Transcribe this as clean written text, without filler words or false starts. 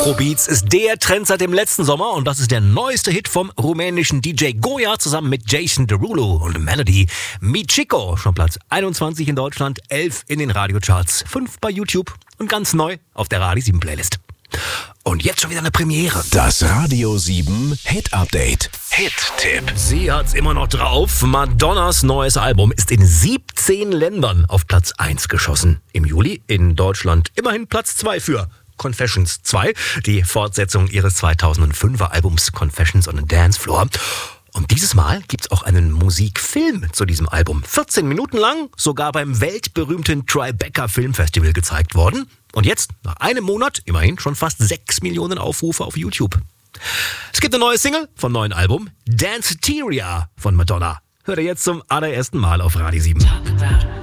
Afrobeats ist der Trend seit dem letzten Sommer und das ist der neueste Hit vom rumänischen DJ Goya zusammen mit Jason Derulo und Melody. Mi Chico, schon Platz 21 in Deutschland, 11 in den Radiocharts, 5 bei YouTube und ganz neu auf der Radio 7 Playlist. Und jetzt schon wieder eine Premiere. Das Radio 7 Hit Update. Hit-Tipp. Sie hat's immer noch drauf. Madonnas neues Album ist in 17 Ländern auf Platz 1 geschossen. Im Juli in Deutschland immerhin Platz 2 für Confessions 2, die Fortsetzung ihres 2005er Albums Confessions on a Dance Floor. Und dieses Mal gibt's auch einen Musikfilm zu diesem Album. 14 Minuten lang, sogar beim weltberühmten Tribeca Filmfestival gezeigt worden. Und jetzt, nach einem Monat, immerhin schon fast 6 Millionen Aufrufe auf YouTube. Es gibt eine neue Single vom neuen Album, Danceteria von Madonna. Hört ihr jetzt zum allerersten Mal auf Radio 7.